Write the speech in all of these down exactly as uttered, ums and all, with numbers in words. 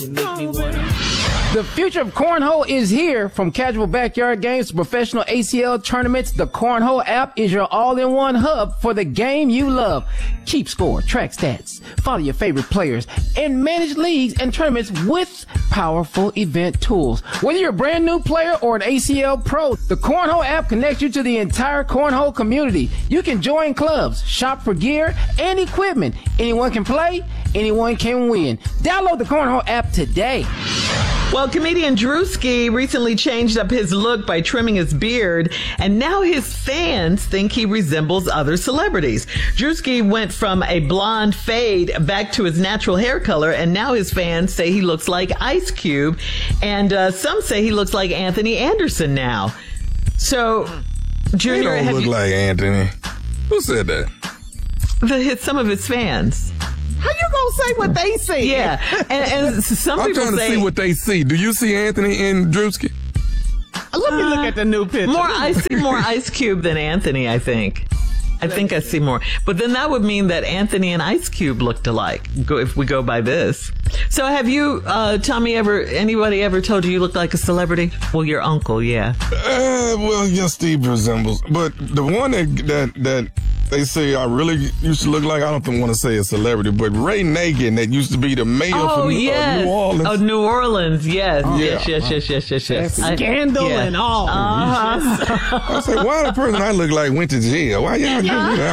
You make me wanna. The future of cornhole is here. From casual backyard games to professional A C L tournaments, the Cornhole app is your all-in-one hub for the game you love. Keep score, track stats, follow your favorite players, and manage leagues and tournaments with powerful event tools. Whether you're a brand new player or an A C L pro, the Cornhole app connects you to the entire cornhole community. You can join clubs, shop for gear and equipment. Anyone can play, anyone can win. Download the Cornhole app today. Well, comedian Drewski recently changed up his look by trimming his beard, and now his fans think he resembles other celebrities. Drewski went from a blonde fade back to his natural hair color, and now his fans say he looks like Ice Cube, and uh, some say he looks like Anthony Anderson now. So, Junior, he don't look you, like Anthony. Who said that? The, some of his fans. How you gonna say what they see? Yeah, and, and some I'm people trying to say, see what they see. Do you see Anthony in Drewski? Let me look at the new picture. More, I see more Ice Cube than Anthony, I think. I think I see more. But then that would mean that Anthony and Ice Cube looked alike, go, if we go by this. So have you, uh, Tommy, ever, anybody ever told you you look like a celebrity? Well, your uncle, yeah. Uh, well, yeah, Steve resembles. But the one that, that, that they say I really used to look like, I don't want to say a celebrity, but Ray Nagin, that used to be the mayor oh, from yes. uh, New Orleans. Oh, New Orleans, yes. Oh, yes, yeah. yes, yes, yes, yes, yes, yes. Scandal I, yeah. and all. Uh-huh. I said, why the person I look like went to jail? Why y'all do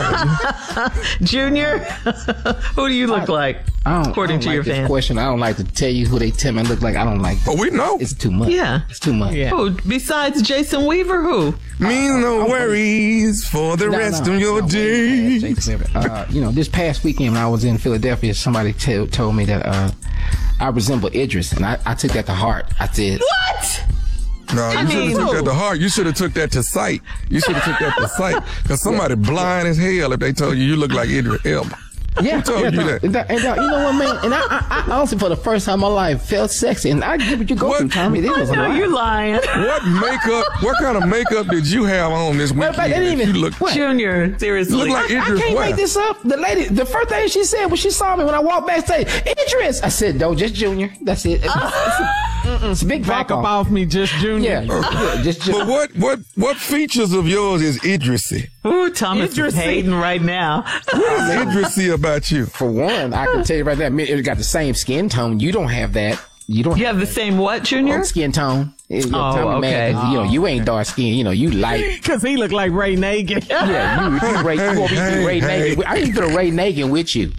that? Junior, who do you look I, like, I don't, according I don't to like your this fans? question. I don't like to tell you who they tell me I look like. I don't like that. Oh, we know. It's too much. Yeah. It's too much. Yeah. Who, besides Jason Weaver, who? Means no worries for the No, rest no, of your no, day. Jason Weaver. Uh, you know, this past weekend when I was in Philadelphia, somebody t- told me that uh, I resemble Idris, and I, I took that to heart. I said, What? No, you should have took that to heart. You should have took that to sight. You should have took that to sight. Because somebody blind as hell if they told you you look like Idris Elba. Yeah, Who told yeah, you no, that? And, that, and that, you know what, man? And I, I, I honestly, for the first time in my life, felt sexy. And I get what you go What? through, Tommy. This was a No, lot. you're lying. What makeup, what kind of makeup did you have on this Matter weekend? of fact, they didn't that even- you look, what? Junior, seriously. look like I, I Idris can't what? make this up. The lady, the first thing she said when she saw me when I walked backstage, Idris. I said, no, just Junior. That's it. It's a big Back drop up off. off me, just Junior. Yeah, yeah, just, just But what, what, what features of yours is Idrisy? Ooh, Thomas is Idris. hating right now. What is Idrisy about you? for one, I can tell you right there, it got the same skin tone. You don't have that. You don't You have the same what, Junior? have skin tone. It- you know, Oh, Tommy, man, okay. 'cause, you know, you ain't dark skin. You know, you light. Cause he looked like Ray Nagin. Yeah, you, you, Ray, you want me to be Ray Hey, Nagin. I used to do Ray Nagin with you.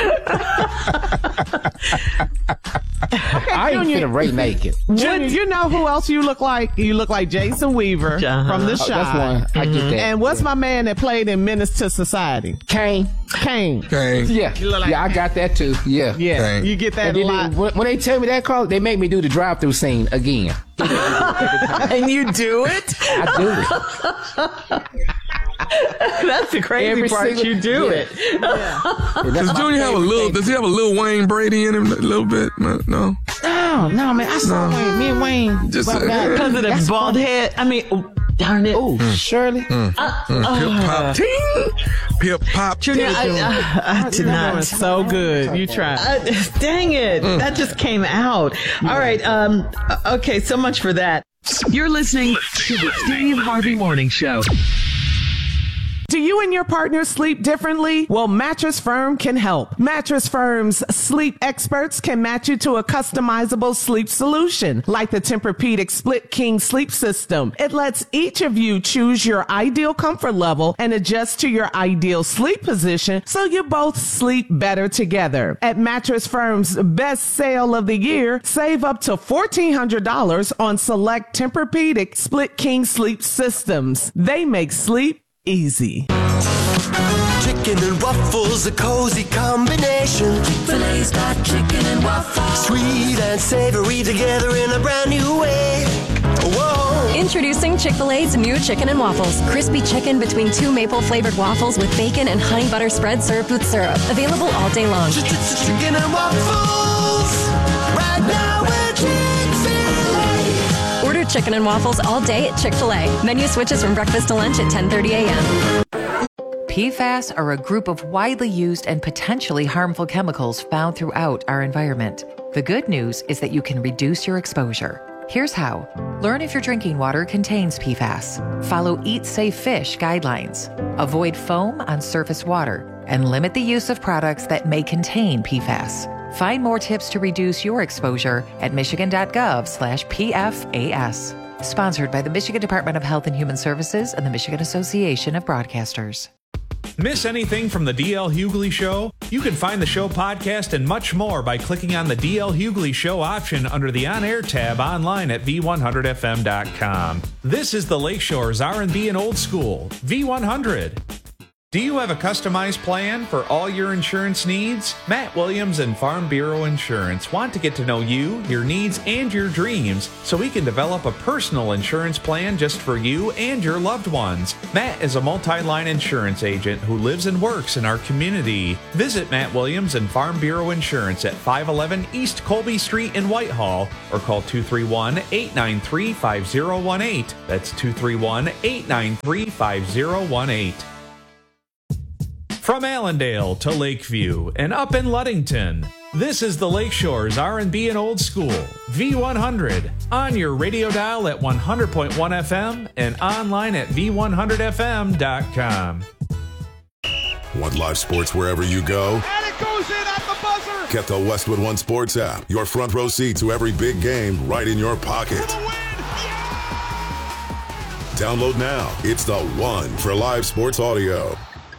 I ain't finna Ray Naked. Junior, you know who else you look like? You look like Jason Weaver Uh-huh. from The Oh, Shop. that's one. I get that. And what's my man that played in Menace to Society? Kane. Kane. Okay. Yeah, look like yeah, I got that too. Yeah, Yeah, Kane. you get that And a then lot. they- when when they tell me that call, they make me do the drive-through scene again. And you do it? I do it. That's the crazy Every part. single- You do yeah. it. Yeah, that's Does my Junior have a favorite little, thing. does he have a little Wayne Brady in him a little bit? No. no? No, no, man. I saw No. Wayne. Me and Wayne. Just, well, uh, God, Because of the that's bald funny. head. I mean, oh, darn it. Oh, Shirley. Mm, pip pop ting. Pip pop Junior, I, ting. I, I did That not. was so good. You tried. Uh, dang it. That just came out. All right. Um. Okay, so much for that. You're listening to the Steve Harvey Morning Show. Do you and your partner sleep differently? Well, Mattress Firm can help. Mattress Firm's sleep experts can match you to a customizable sleep solution, like the Tempur-Pedic Split King Sleep System. It lets each of you choose your ideal comfort level and adjust to your ideal sleep position so you both sleep better together. At Mattress Firm's best sale of the year, save up to fourteen hundred dollars on select Tempur-Pedic Split King Sleep Systems. They make sleep easy. Chicken and waffles, a cozy combination. Chick-fil-A's got chicken and waffles. Sweet and savory together in a brand new way. Whoa. Introducing Chick-fil-A's new Chicken and Waffles. Crispy chicken between two maple-flavored waffles with bacon and honey butter spread served with syrup. Available all day long. Chicken and waffles. Right now we're Chick-fil-A. Order Chicken and Waffles all day at Chick-fil-A. Menu switches from breakfast to lunch at ten thirty a.m. P FAS are a group of widely used and potentially harmful chemicals found throughout our environment. The good news is that you can reduce your exposure. Here's how. Learn if your drinking water contains P FAS. Follow Eat Safe Fish guidelines. Avoid foam on surface water and limit the use of products that may contain P FAS. Find more tips to reduce your exposure at michigan.gov slash PFAS. Sponsored by the Michigan Department of Health and Human Services and the Michigan Association of Broadcasters. Miss anything from the D L Hughley Show? You can find the show podcast and much more by clicking on the D L Hughley Show option under the On-Air tab online at V one hundred F M dot com. This is the Lakeshore's R and B and Old School, V one hundred. Do you have a customized plan for all your insurance needs? Matt Williams and Farm Bureau Insurance want to get to know you, your needs, and your dreams so we can develop a personal insurance plan just for you and your loved ones. Matt is a multi-line insurance agent who lives and works in our community. Visit Matt Williams and Farm Bureau Insurance at five eleven East Colby Street in Whitehall or call two three one, eight nine three, five zero one eight. That's two three one, eight nine three, five zero one eight. From Allendale to Lakeview and up in Ludington, this is the Lakeshore's R and B and Old School, V one hundred, on your radio dial at one hundred point one F M and online at V one hundred F M dot com. Want live sports wherever you go? And it goes in at the buzzer! Get the Westwood One Sports app, your front row seat to every big game right in your pocket. For the win! Yeah! Download now. It's the one for live sports audio.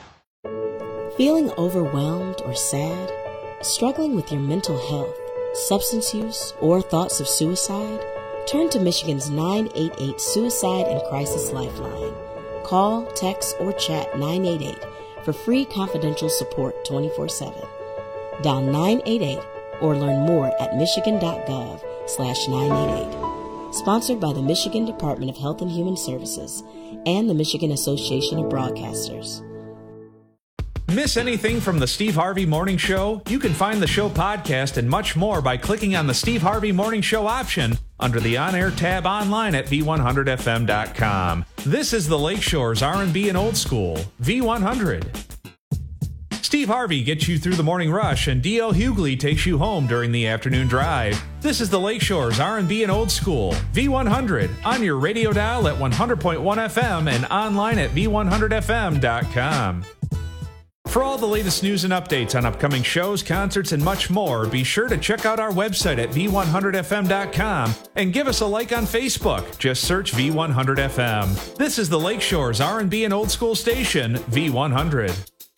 Feeling overwhelmed or sad? Struggling with your mental health, substance use, or thoughts of suicide? Turn to Michigan's nine eight eight Suicide and Crisis Lifeline. Call, text, or chat nine eight eight for free confidential support twenty-four seven. Dial nine eight eight or learn more at michigan.gov slash 988. Sponsored by the Michigan Department of Health and Human Services and the Michigan Association of Broadcasters. Miss anything from the Steve Harvey Morning Show? You can find the show podcast and much more by clicking on the Steve Harvey Morning Show option under the On-Air tab online at V one hundred F M dot com. This is the Lakeshore's R and B and Old School, V one hundred. Steve Harvey gets you through the morning rush, and D L Hughley takes you home during the afternoon drive. This is the Lakeshore's R and B and Old School, V one hundred, on your radio dial at one hundred point one F M and online at V one hundred F M dot com. For all the latest news and updates on upcoming shows, concerts, and much more, be sure to check out our website at V one hundred F M dot com and give us a like on Facebook. Just search V one hundred F M. This is the Lakeshore's R and B and Old School station, V one hundred.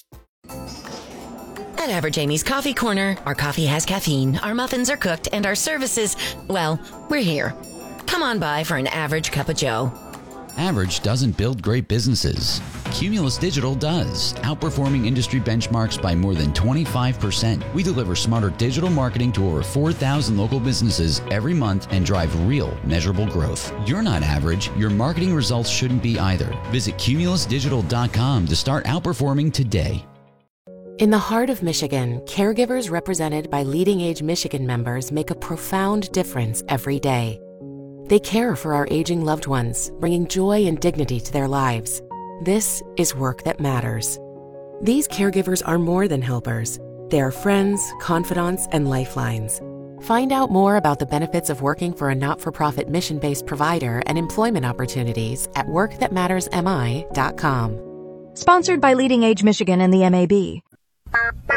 At Average Amy's Coffee Corner, our coffee has caffeine, our muffins are cooked, and our services, well, we're here. Come on by for an average cup of joe. Average doesn't build great businesses. Cumulus Digital does, outperforming industry benchmarks by more than twenty-five percent. We deliver smarter digital marketing to over four thousand local businesses every month and drive real, measurable growth. You're not average. Your marketing results shouldn't be either. Visit cumulus digital dot com to start outperforming today. In the heart of Michigan, caregivers represented by Leading Age Michigan members make a profound difference every day. They care for our aging loved ones, bringing joy and dignity to their lives. This is work that matters. These caregivers are more than helpers. They are friends, confidants, and lifelines. Find out more about the benefits of working for a not-for-profit mission-based provider and employment opportunities at work that matters m i dot com. Sponsored by Leading Age Michigan and the M A B.